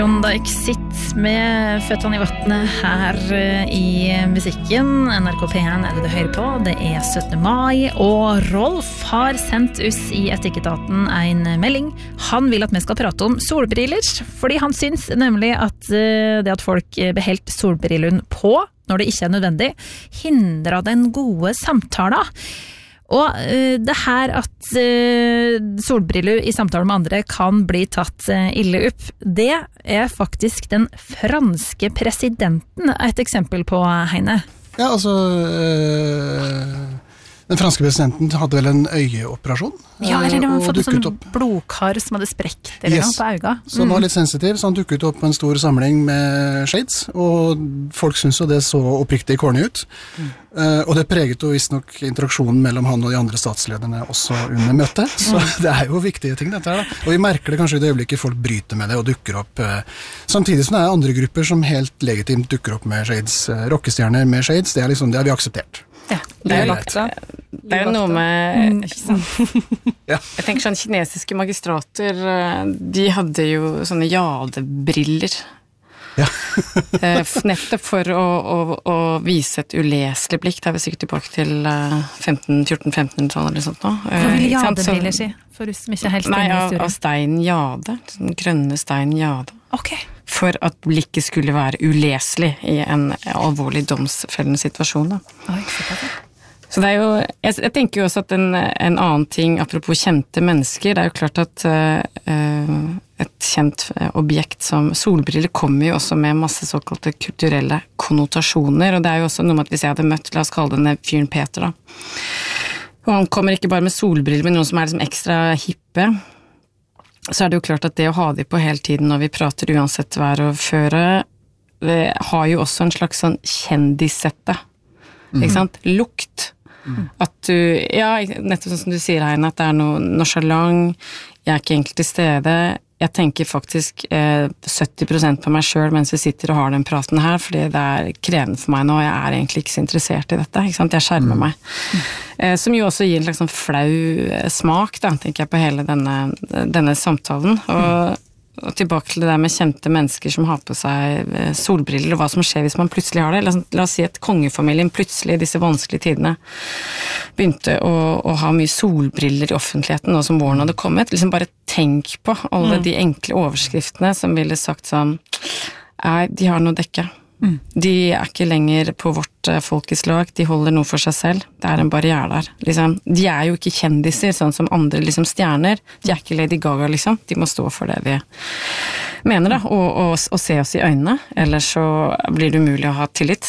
Klondike sitt med føttene I vattnet her I musikken. NRK P1 det du hører på. Det 17. mai, og Rolf har sendt oss I Etikketaten en melding. Han vil at vi skal prate om solbriller, fordi han syns nemlig at det at folk beholdt solbrillene på når det ikke nødvendig, hindrer den gode samtalen. Og det her at solbriller I samtale med andre kan bli tatt ille opp, det faktisk den franske presidenten et eksempel på, Heine. Ja, altså den franske presidenten hadde vel en øyeoperasjon. Ja, eller han fått sånn blodkar som hadde sprekt eller noe på øynene. Så han var litt sensitiv, så han dukket opp på en stor samling med shades, og folk synes jo det så oppriktig kornig ut. Og det preget jo visstnok interaksjonen mellom han og de andre statslederne også under møtet, så det jo viktige ting dette her da. Og vi merker det kanskje I det øyeblikket folk bryter med det og dukker opp, samtidig som det andre grupper som helt legitimt dukker opp med shades, rockestjerner med shades, det liksom, det har vi akseptert. Ja, det lagt da. Det noe med ikke sant? Ja. Jeg tenker sånn kinesiske magistrater de hadde jo sånne jadebriller ja. Nettopp for å vise et uleselig blikk det vi sikkert tilbake til 14-15 eller sånt nå Hva vil jadebriller si? For oss som ikke helt nei, av stein jade sånn grønne stein jade okay. For at blikket skulle være uleselig I en alvorlig domsfellende situasjon da. Oi, så det jo, jeg tenker jo også at en annen ting, apropos kjente mennesker, det jo klart at et kjent objekt som solbriller kommer jo også med masse såkalte kulturelle konnotasjoner, og det jo også noe med at hvis jeg hadde møtt, la oss kalle denne fyren Peter da, og han kommer ikke bare med solbriller, men noen som liksom ekstra hippe, så det jo klart at det å ha de på hele tiden når vi prater uansett vær og føre, det har jo også en slags sånn kjendissette, ikke sant? Lukt. At du, ja, nettopp sånn som du sier Heine, at det noe nonchalant, jeg ikke egentlig til stede, jeg tenker faktisk 70% på meg selv mens vi sitter og har den praten her, fordi det krevende for meg nå, og jeg egentlig ikke så interessert I dette, ikke sant? Jeg skjermer meg. Som jo også gir en slags sånn flau smak, da, tenker jeg på hele denne samtalen, og tilbake til det der med kjente mennesker som har på seg solbriller, og hva som skjer hvis man plutselig har det. La oss si at kongefamilien plutselig I disse vanskelige tidene begynte å ha mye solbriller I offentligheten, nå som våren hadde kommet. Liksom bare tenk på alle de enkle overskriftene som ville sagt sånn, nei, de har noe dekke. De ikke lenger på vårt folkeslag, de holder noe for seg selv, det en barriere der liksom. De jo ikke kjendiser sånn som andre liksom, stjerner, de ikke Lady Gaga liksom. De må stå for det de mener da, og se oss I øynene ellers så blir det umulig å ha tillit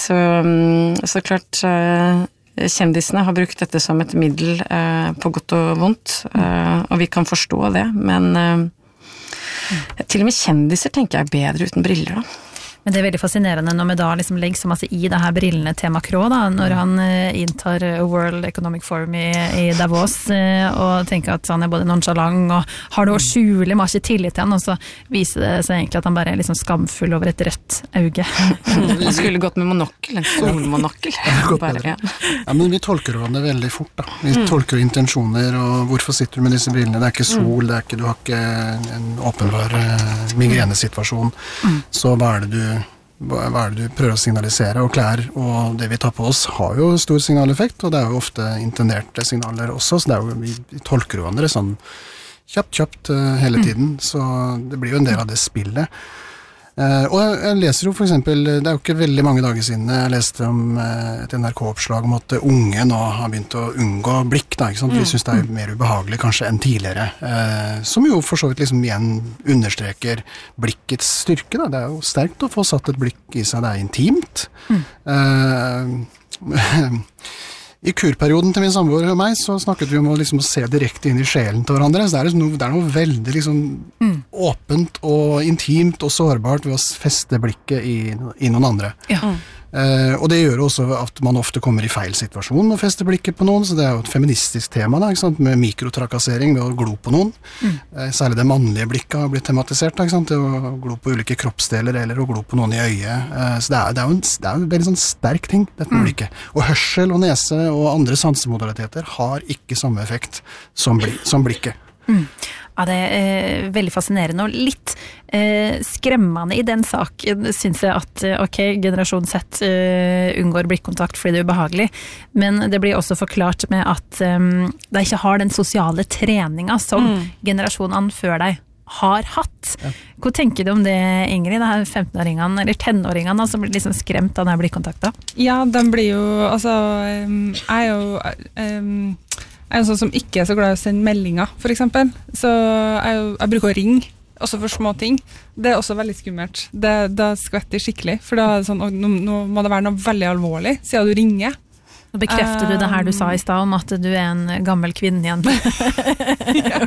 så klart kjendisene har brukt dette som et middel på godt og vondt og vi kan forstå det men til og med kjendiser tenker jeg bedre uten briller da Men det veldig fascinerende når vi da liksom legger så masse I det her brillene til Macron da, når han inntar World Economic Forum I Davos og tenker at han både nonchalant og har det å skjule, man har ikke tillit til han, og så viser det seg egentlig at han bare liksom skamfull over et rødt øye. Han skulle gått med monokkel, en solmonokkel. Ja, men vi tolker jo det veldig fort da. Vi tolker jo intensjoner, og hvorfor sitter du med disse brillene? Det ikke sol, det ikke, du har ikke en åpenbar migrenesituasjon, så hva det du prøver å signalisere, og klær og det vi tar på oss har jo stor signaleffekt, og det jo ofte intenderte signaler også, så det jo, vi tolker jo andre sånn kjapt hele tiden, så det blir jo en del av det spillet. Og jeg leser jo for eksempel, det jo ikke veldig mange dager siden jeg leste om et NRK-oppslag om at unge nå har begynt å unngå blikk da, ikke sant? Vi synes det mer ubehagelig kanskje enn tidligere, som jo for så vidt liksom igjen understreker blikkets styrke da, det jo sterkt å få satt et blikk I seg, det intimt. I kurperioden til min samboer og meg, så snakket vi om å, liksom, å se direkte inn I sjelen til hverandre, så det noe veldig liksom, åpent og intimt og sårbart ved å feste blikket I noen andre. Ja. Og det gjør også at man ofte kommer I feil situasjon og fester blikket på noen, så det jo et feministisk tema da, ikke sant? Med mikrotrakassering ved å glo på noen. Særlig det mannlige blikket har blitt tematisert, da, ikke sant? Det å glo på ulike kroppsdeler eller å glo på noen I øyet. Så det jo en veldig sånn sterk ting, dette med blikket. Og hørsel og nese og andre sansemodaliteter har ikke samme effekt som blikket. Ja, det veldig fascinerende og litt skremmende i den saken, synes jeg at ok, generasjon Z unngår blikkontakt fordi det ubehagelig, men det blir også forklart med at de ikke har den sosiale treninga som generasjonene før deg har hatt. Ja. Hva tenker du om det, Ingrid? Det her 15-åringene, eller 10-åringene som blir liksom skremt av denne blikkontakta? Ja, de blir jo, altså, jeg er jo sånn som ikke er så glad i å sende meldinger, for eksempel. Så jeg bruker å ringe, også for små ting. Det er også veldig skummelt. Da skvetter skikkelig, for da er det sånn, nå må det være noe veldig alvorlig, siden du ringer. Nå bekrefter du det her du sa i sted om at du er en gammel kvinne igjen. Ja,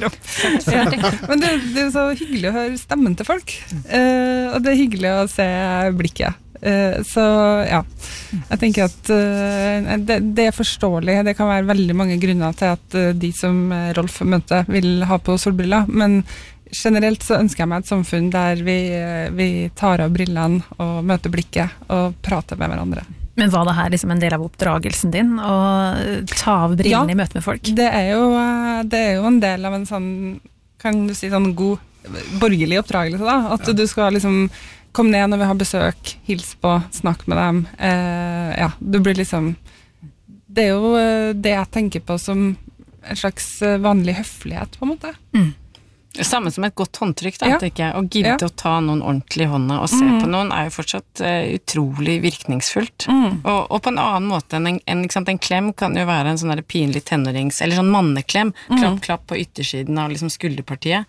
men det er så hyggelig å høre stemmen til folk, og det er hyggelig å se blikket. Så ja, jeg tenker at det er forståelig. Det kan være veldig mange grunner til at de som Rolf møter vil ha på solbriller, men generelt så ønsker jeg meg et samfunn der vi tar av brillene og møter blikket og prater med hverandre. Men var det her liksom en del av oppdragelsen din, å ta av brillene i møte med folk? Det er jo en del av en sånn, kan du si, sånn god borgerlig oppdragelse da, at du skal liksom komme ned når vi har besøk, hilse på, snakke med dem, ja, du blir liksom, det er jo det jeg tenker på som en slags vanlig høflighet på en måte. Samme som et godt håndtrykk da, tenker jeg. Å gidde å ta noen ordentlig i hånda og se på noen er jo fortsatt utrolig virkningsfullt. Og på en annen måte enn en klem kan jo være en sånn der pinlig tenårings, eller sånn manneklem, klapp på yttersiden av liksom skulderpartiet.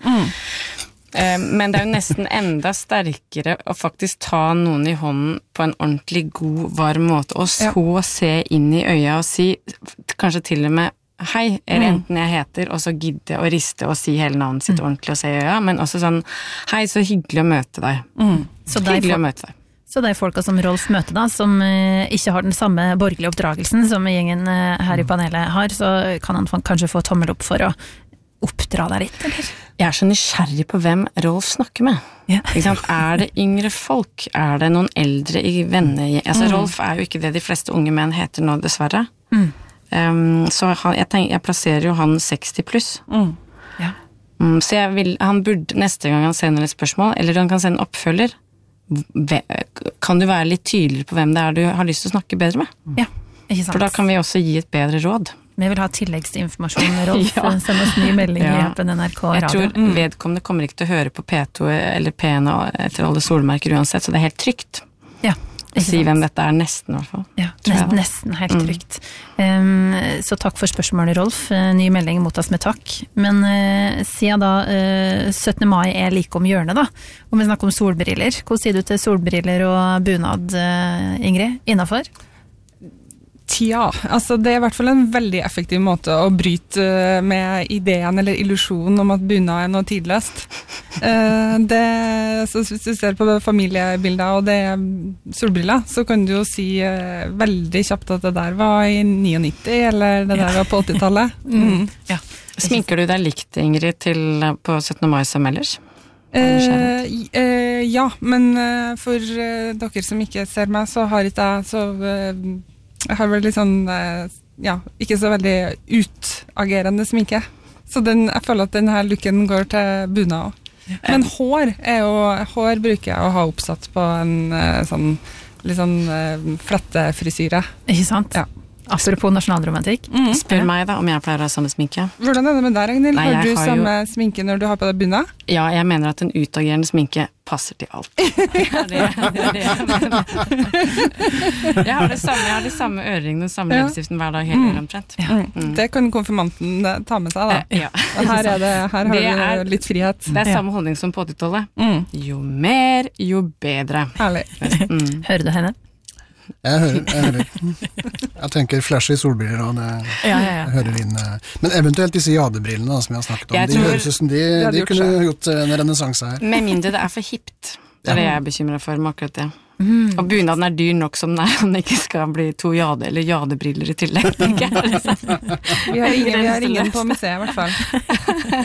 Men det er jo nesten enda sterkere å faktisk ta noen i hånden på en ordentlig god, varm måte, og så se inn i øya og si, kanskje til og med hei, enten jeg heter, og så gidde å riste og si hele navnet sitt ordentlig og se i øya, men også sånn, hei, så hyggelig å møte deg. Så hyggelig å møte deg. Så de folka som Rolf møter da, som ikke har den samme borgerlige oppdragelsen som gjengen her i panelet har, så kan han kanskje få tommel opp for å oppdra deg litt, eller? Jeg er så nysgjerrig på hvem Rolf snakker med. Ja. Ikke sant? Er det yngre folk? Er det noen eldre i venner? Altså, Rolf er jo ikke det de fleste unge menn heter nå, dessverre. Så jeg plasserer jo han 60 pluss. Ja. Så han burde neste gang han sender et spørsmål, eller han kan sende en oppfølger, kan du være litt tydeligere på hvem det er du har lyst til å snakke bedre med? Ja, ikke sant. For da kan vi også gi et bedre råd. Vi vil ha tilleggsinformasjon, Rolf. Send oss ny melding i appen NRK Radio. Jeg tror vedkommende kommer ikke til å høre på P2 eller P1 etter alle solmerker uansett, så det er helt trygt. Ja. Si hvem dette er nesten i hvert fall. Ja, nesten helt trygt. Så takk for spørsmålet, Rolf. Ny melding mottas med takk. Men siden da 17. mai er like om hjørnet da, og vi snakker om solbriller, hva sier du til solbriller og bunad, Ingrid, innenfor? Tja, altså det er i hvert fall en veldig effektiv måte å bryte med ideen eller illusjonen om at bunad er noe tidløst. Så hvis du ser på familiebilder og det er solbriller, så kan du jo si veldig kjapt at det der var i 99, eller det der var på 80-tallet. Ja. Sminker du deg likt, Ingrid, på 17. mai som ellers? Ja, men for dere som ikke ser meg, så har ikke jeg har vel litt sånn, ikke så veldig utagerende sminke. Så jeg føler at denne looken går til bunad også. Men hår bruker jeg å ha oppsatt på en sånn, litt sånn flettefrisyre. Ikke sant? Ja. Apropos nasjonalromantikk. Spør meg da om jeg pleier å ha samme sminke. Hvordan er det med deg, Ragnhild? Har du samme sminke når du har på deg bunad? Ja, jeg mener at en utagerende sminke passer til alt. Jeg har de samme øreringene og samme leppestiften hver dag hele omtrent. Det kan konfirmanten ta med seg da. Ja. Her har du litt frihet. Det er samme holdning som på 80-tallet. Jo mer, jo bedre. Herlig. Hører du henne? Jeg hører. Jeg tenker flashy solbriller og det jeg hører inn. Men eventuelt disse jadebrillene som jeg har snakket om, de høres ut som de kunne gjort en renessanse her. Med mindre det er for hipt. Det er det jeg er bekymret for med akkurat det. Og bunaden er dyr nok som den ikke skal bli 2 eller jadebriller i tillegg. Vi har ingen på museet i hvert fall.